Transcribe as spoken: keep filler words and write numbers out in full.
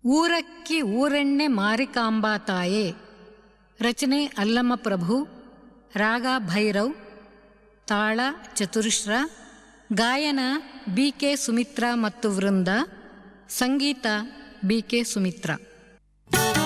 ಊರಕ್ಕಿ ಊರೆಣ್ಣೆ ಮಾರಿಕಾಂಬಾ ತಾಯೇ. ರಚನೆ ಅಲ್ಲಮ ಪ್ರಭು. ರಾಗ ಭೈರವ್. ತಾಳ ಚತುರ್ಶ್ರ. ಗಾಯನ ಬಿ ಕೆ ಸುಮಿತ್ರಾ ಮತ್ತು ವೃಂದ. ಸಂಗೀತ ಬಿ ಕೆ ಸುಮಿತ್ರಾ.